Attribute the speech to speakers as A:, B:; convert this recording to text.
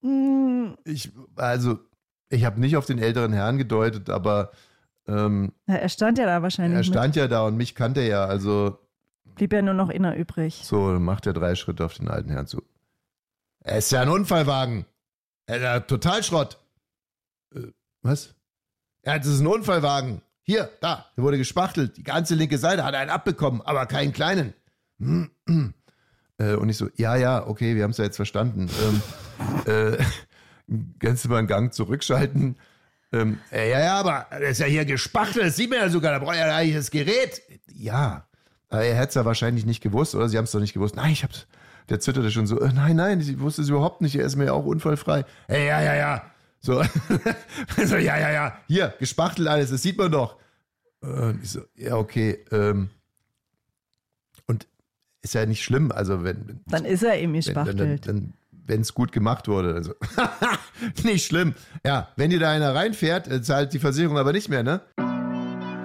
A: Ich habe nicht auf den älteren Herrn gedeutet, aber
B: er stand ja da wahrscheinlich.
A: Er stand ja da und mich kannte er ja, also.
B: Blieb ja nur noch inner übrig.
A: So, dann macht er 3 Schritte auf den alten Herrn zu. Er ist ja ein Unfallwagen. Er ist ja total Schrott. Was? Ja, das ist ein Unfallwagen. Hier, da, der wurde gespachtelt. Die ganze linke Seite hat einen abbekommen, aber keinen kleinen. Und ich so, ja, okay, wir haben es ja jetzt verstanden. Kannst du mal einen Gang zurückschalten? Ja, aber das ist ja hier gespachtelt, das sieht man ja sogar, da braucht er ja das Gerät. Ja, aber er hätte es ja wahrscheinlich nicht gewusst, oder? Sie haben es doch nicht gewusst. Nein, der zitterte schon so, nein, ich wusste es überhaupt nicht, er ist mir ja auch unfallfrei. Ja. So, so ja, hier, gespachtelt alles, das sieht man doch. Und ich so, ja, okay, und ist ja nicht schlimm, also wenn...
B: Dann ist er eben gespachtelt.
A: Wenn es gut gemacht wurde. Also. Nicht schlimm. Ja, wenn dir da einer reinfährt, zahlt die Versicherung aber nicht mehr, ne?